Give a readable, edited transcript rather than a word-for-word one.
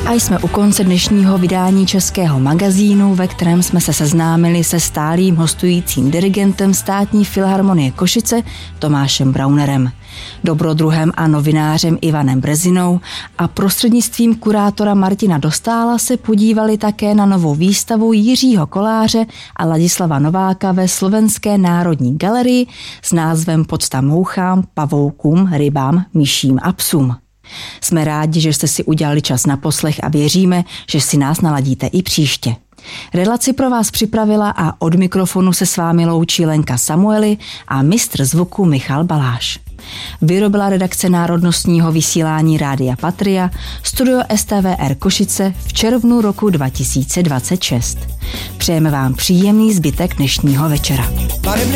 A jsme u konce dnešního vydání Českého magazínu, ve kterém jsme se seznámili se stálým hostujícím dirigentem Státní filharmonie Košice Tomášem Braunerem, dobrodruhem a novinářem Ivanem Brezinou a prostřednictvím kurátora Martina Dostála se podívali také na novou výstavu Jiřího Koláře a Ladislava Nováka ve Slovenské národní galerii s názvem Pocta mouchám, pavoukům, rybám, myším a psům. Jsme rádi, že jste si udělali čas na poslech a věříme, že si nás naladíte i příště. Relaci pro vás připravila a od mikrofonu se s vámi loučí Lenka Samueli a mistr zvuku Michal Baláš. Vyrobila redakce národnostního vysílání Rádia Patria, studio STVR Košice v červnu roku 2026. Přejeme vám příjemný zbytek dnešního večera.